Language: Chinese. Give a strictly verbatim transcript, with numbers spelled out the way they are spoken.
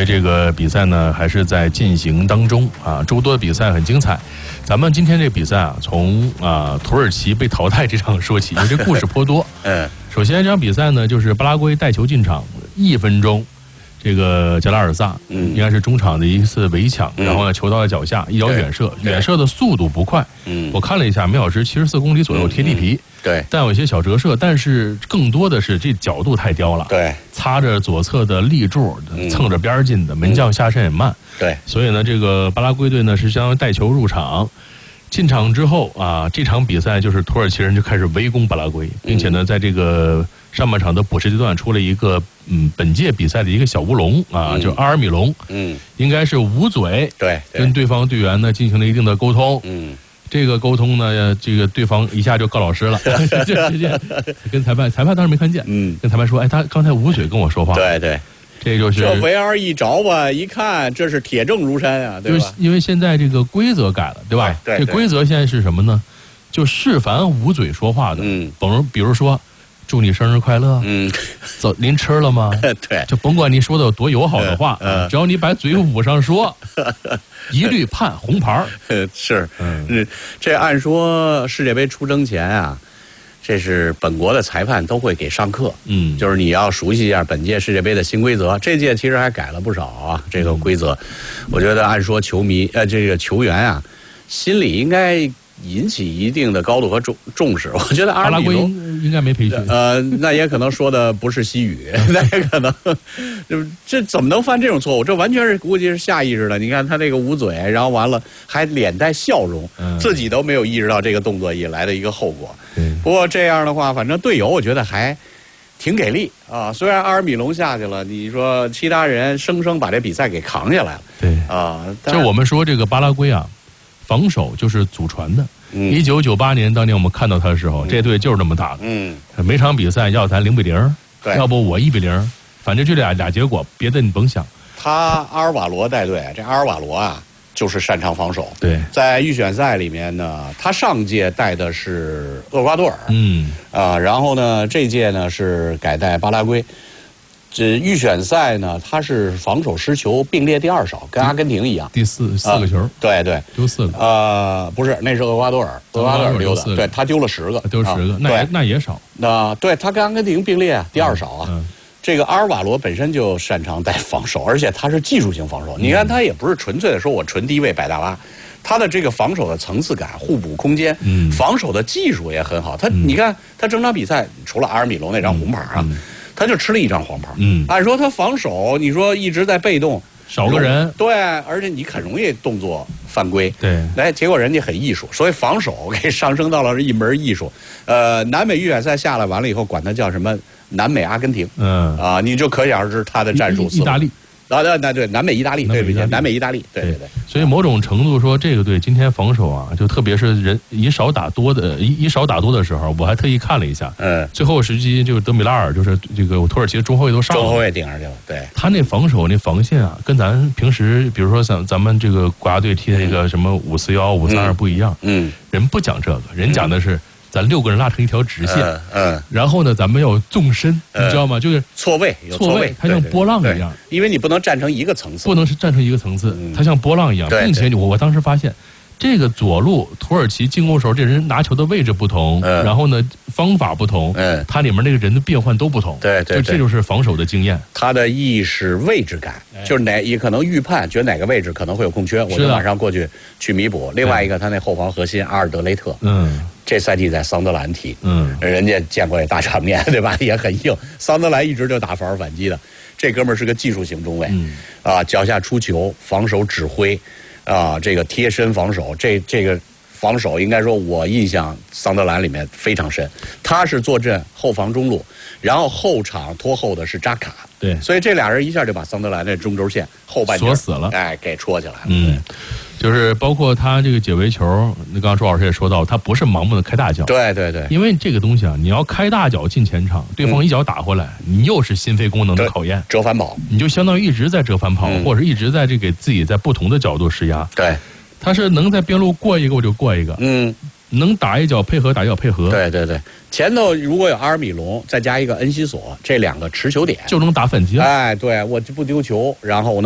这个比赛呢还是在进行当中啊，周多的比赛很精彩。咱们今天这个比赛啊，从啊土耳其被淘汰这场说起，因为这故事颇多。嗯，首先这场比赛呢，就是巴拉圭带球进场一分钟。这个加拉尔萨，嗯，应该是中场的一次围抢，嗯、然后呢，球到了脚下，一脚远射，远射的速度不快，嗯，我看了一下，每小时七十四公里左右，贴地皮，嗯、对，但有一些小折射，但是更多的是这角度太刁了，对，擦着左侧的立柱，蹭着边进的，门将下身也慢，对，所以呢，这个巴拉圭队呢是相当于带球入场。进场之后啊，这场比赛就是土耳其人就开始围攻巴拉圭，并且呢，在这个上半场的补时阶段出了一个嗯本届比赛的一个小乌龙啊，嗯、就阿尔米隆，嗯，应该是捂嘴，对，跟对方队员呢进行了一定的沟通，嗯，这个沟通呢，这个对方一下就告老师了，就直接跟裁判，裁判当时没看见，嗯，跟裁判说，哎，他刚才捂嘴跟我说话，对对。这就是这 V R 一着吧，一看这是铁证如山啊，对吧？ 因为现在这个规则改了，对吧？对，这规则现在是什么呢？就示范捂嘴说话的，嗯，比如比如说，祝你生日快乐，嗯，走，您吃了吗？对，就甭管你说的有多友好的话，嗯，只要你把嘴捂上说，一律判红牌。 是，嗯，这按说世界杯出征前啊。这是本国的裁判都会给上课，嗯，就是你要熟悉一下本届世界杯的新规则。这届其实还改了不少啊，这个规则，我觉得按说球迷呃这个球员啊，心里应该引起一定的高度和重重视。我觉得阿尔米隆应该没培训， 呃，那也可能说的不是西语，那也可能，这怎么能犯这种错误？这完全是估计是下意识的。你看他这个捂嘴，然后完了还脸带笑容，嗯、自己都没有意识到这个动作以来的一个后果。不过这样的话，反正队友我觉得还挺给力啊。虽然阿尔米隆下去了，你说其他人生生把这比赛给扛下来了。 对啊，就我们说这个巴拉圭啊，防守就是祖传的。一九九八年当年我们看到他的时候，嗯、这队就是这么打的。嗯，每场比赛要咱零比零，要不我一比零，反正就俩俩结果，别的你甭想。 他阿尔瓦罗带队，这阿尔瓦罗啊，就是擅长防守。对，在预选赛里面呢，他上届带的是厄瓜多尔，嗯啊、呃，然后呢，这届呢是改带巴拉圭。这预选赛呢，他是防守失球并列第二少，跟阿根廷一样， 第四四个球，呃、 对对， 丢四个。 呃，不是，那是厄瓜多尔，厄瓜多尔丢的，对他丢了十个， 丢十个，啊、那也那也少。 那对他跟阿根廷并列啊，第二少啊。嗯嗯、这个阿尔瓦罗本身就擅长带防守，而且他是技术性防守。嗯、你看他也不是纯粹的说我纯低位摆大巴，他的这个防守的层次感、互补空间，嗯、防守的技术也很好。他、嗯、你看他整场比赛除了阿尔米隆那张红牌啊。嗯嗯他就吃了一张黄牌。嗯，按说他防守，你说一直在被动， 少个人， 对，而且你很容易动作犯规。对，来，结果人家很艺术，所以防守给上升到了一门艺术。呃，南美预选赛下来完了以后，管他叫什么南美阿根廷。嗯啊，你就可想而知他的战术。 意大利。 啊，对对对，南美意大利，对对对，南美意大利，对对对。 所以某种程度说，这个队今天防守啊，就特别是人以少打多的，以以少打多的时候，我还特意看了一下，嗯，最后实际就是德米拉尔，就是这个土耳其的中后卫都上了， 中后卫顶上去了，对。 他那防守那防线啊，跟咱平时比如说咱咱们这个国家队踢那个什么五四幺、五三二不一样，嗯，人不讲这个，人讲的是。嗯咱六个人拉成一条直线，嗯，嗯然后呢，咱们要有纵深，嗯、你知道吗？就是错位，有错位，它像波浪一样， 因为你不能站成一个层次， 不能是站成一个层次，嗯、它像波浪一样，并且我我当时发现，这个左路土耳其进攻时候，这人拿球的位置不同，嗯、然后呢方法不同，嗯，它里面那个人的变换都不同，对对，就这就是防守的经验， 他的意识位置感，就是哪也可能预判，觉得哪个位置可能会有空缺，我就马上过去去弥补。另外一个，他那后防核心阿尔德雷特，嗯。这赛季在桑德兰踢，嗯，人家见过也大场面，对吧？也很硬。桑德兰一直就打防守反击的，这哥们儿是个技术型中卫，嗯、啊，脚下出球，防守指挥，啊，这个贴身防守，这这个防守应该说，我印象桑德兰里面非常深。他是坐镇后防中路，然后后场拖后的是扎卡，对，所以这俩人一下就把桑德兰的中轴线后半锁死了， 哎，给戳起来了， 嗯。就是包括他这个解围球，那刚刚周老师也说到，他不是盲目的开大脚， 对对对， 因为这个东西啊，你要开大脚进前场，对方一脚打回来，嗯、你又是心肺功能的考验， 折返跑， 你就相当于一直在折返跑，嗯、或者一直在这给自己在不同的角度施压。 对， 他是能在边路过一个我就过一个，嗯，能打一脚配合打一脚配合。 对对对，前头如果有阿尔米隆，再加一个恩西索，这两个持球点就能打反击了。 哎，对我就不丢球，然后呢。